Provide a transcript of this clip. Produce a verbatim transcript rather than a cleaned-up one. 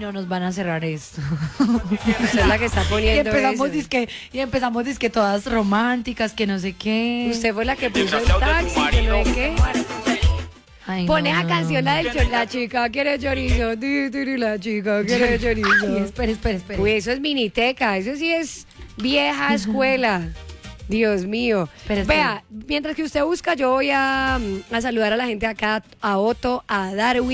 no, nos van a cerrar esto. Usted es la que está Y poniendo empezamos, eso. dizque, y empezamos dizque todas románticas, que no sé qué. Usted fue la que puso el taxi, que no sé qué. Ay, Pone no, esa no, canción, no. la del chorizo. La chica quiere chorizo. Ti, ti, ti, La chica quiere Ay, chorizo. espera, espera, espera. Uy, eso es miniteca. Eso sí es vieja escuela. Dios mío. Espera, espera. Vea, mientras que usted busca, yo voy a, a saludar a la gente acá, a Otto, a Darwin.